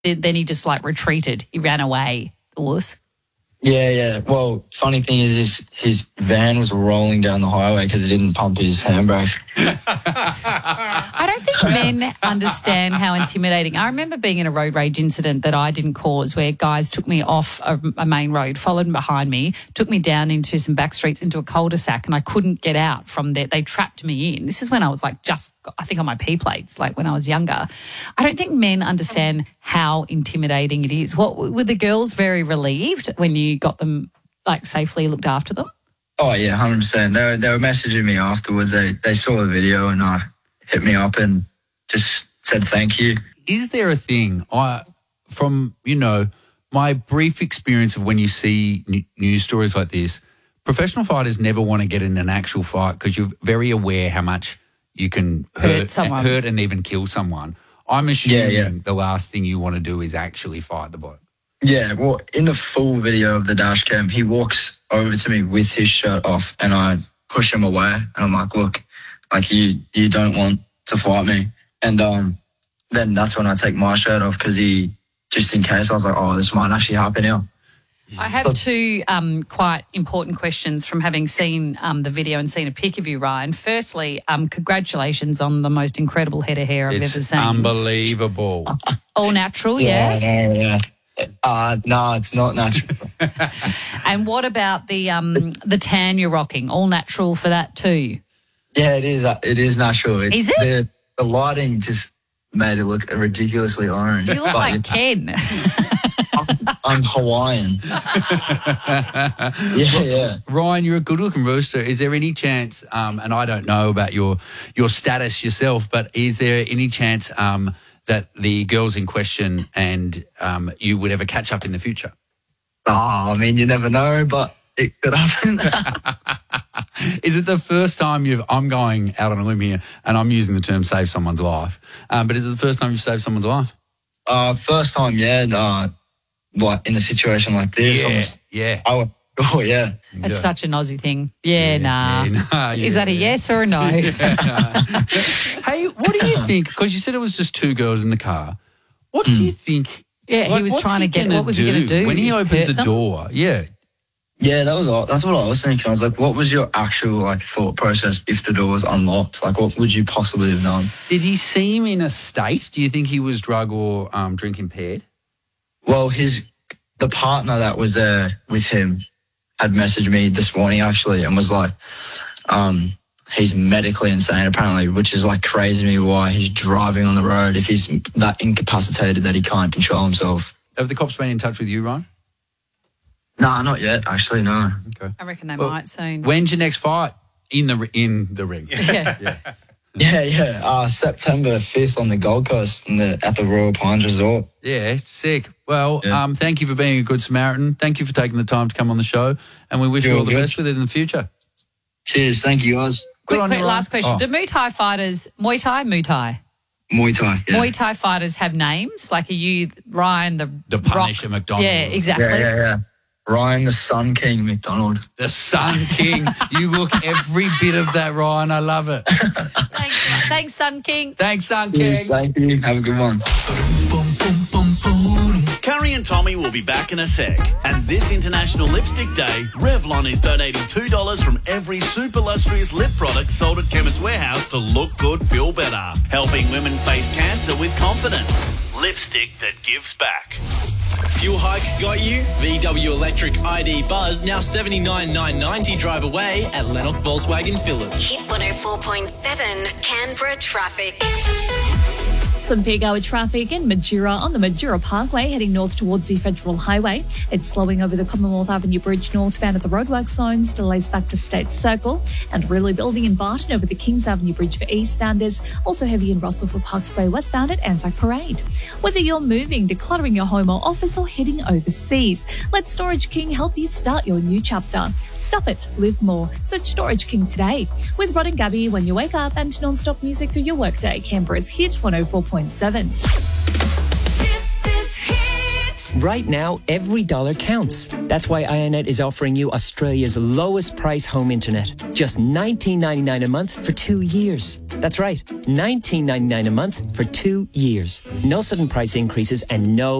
then he just like retreated. He ran away. The wuss. Yeah. Well, funny thing is his van was rolling down the highway because he didn't pump his handbrake. I don't think men understand how intimidating. I remember being in a road rage incident that I didn't cause, where guys took me off a main road, followed behind me, took me down into some back streets into a cul-de-sac, and I couldn't get out from there. They trapped me in. This is when I was like I think on my P plates, like when I was younger. I don't think men understand how intimidating it is. Were the girls very relieved when you got them like safely looked after them? Oh yeah, 100%. They were messaging me afterwards. They saw the video and hit me up and just said thank you. Is there a thing from my brief experience of when you see news stories like this, professional fighters never want to get in an actual fight because you're very aware how much you can hurt and even kill someone. I'm assuming the last thing you want to do is actually fight the bloke. Yeah, well, in the full video of the dash cam, he walks over to me with his shirt off and I push him away. And I'm like, look, like you don't want to fight me. And then that's when I take my shirt off because just in case, I was like, oh, this might actually happen now. I have two quite important questions from having seen the video and seen a pic of you, Ryan. Firstly, congratulations on the most incredible head of hair I've ever seen. It's unbelievable. All natural, yeah? No, it's not natural. And what about the tan you're rocking? All natural for that too? Yeah, it is. It is natural. Is it? The lighting just made it look ridiculously orange. You look like Ken. I'm Hawaiian. Yeah. Ryan, you're a good-looking rooster. Is there any chance, and I don't know about your status yourself, but is there any chance that the girls in question and you would ever catch up in the future? Oh, I mean, you never know, but it could happen. Is it the first time I'm going out on a limb here, and I'm using the term save someone's life, but is it the first time you've saved someone's life? First time, yeah. Like in a situation like this. Yeah. It's such an Aussie thing. Is that a yes or a no? Hey, what do you think? Because you said it was just two girls in the car. What do you think? Yeah, he was trying to get. What was he going to do when he opens the door? Yeah. Yeah, that's what I was thinking. I was like, what was your actual thought process if the door was unlocked? Like, what would you possibly have done? Did he seem in a state? Do you think he was drug or drink impaired? Well, the partner that was there with him had messaged me this morning actually and was like, he's medically insane apparently, which is like crazy to me why he's driving on the road if he's that incapacitated that he can't control himself. Have the cops been in touch with you, Ryan? No, not yet, actually, no. Okay. I reckon they might soon. When's your next fight? In the ring. Yeah. September 5th on the Gold Coast at the Royal Pines Resort. Yeah, sick. Well, thank you for being a good Samaritan. Thank you for taking the time to come on the show, and we wish you all the best with it in the future. Cheers. Thank you, guys. Quick last question. Do Muay Thai fighters, Muay Thai, yeah. Muay Thai fighters have names? Like, are you Ryan the Punisher McDonald? Yeah, exactly. Yeah. Ryan the Sun King McDonald. The Sun King. You look every bit of that, Ryan. I love it. Thanks, Sun King. Thanks, Sun King. Yes, thank you. Have a good one. Curry and Tommy will be back in a sec. And this International Lipstick Day, Revlon is donating $2 from every super lustrous lip product sold at Chemist Warehouse to look good, feel better. Helping women face cancer with confidence. Lipstick that gives back. Fuel hike got you? VW Electric ID Buzz now $79,990 drive away at Lennox Volkswagen Phillip. Hit 104.7 Canberra traffic. Some peak hour traffic in Majura on the Majura Parkway heading north towards the Federal Highway. It's slowing over the Commonwealth Avenue Bridge northbound at the roadwork zones, delays back to State Circle, and really building in Barton over the Kings Avenue Bridge for eastbounders. Also heavy in Russell for Parks Way westbound at Anzac Parade. Whether you're moving, decluttering your home or office, or heading overseas, let Storage King help you start your new chapter. Stuff it, live more. Search Storage King today. With Rod and Gabby when you wake up and non-stop music through your workday. Canberra's Hit 104.7. This is Hit. Right now, every dollar counts. That's why Ionet is offering you Australia's lowest price home internet. Just $19.99 a month for 2 years. That's right, $19.99 a month for 2 years. No sudden price increases and no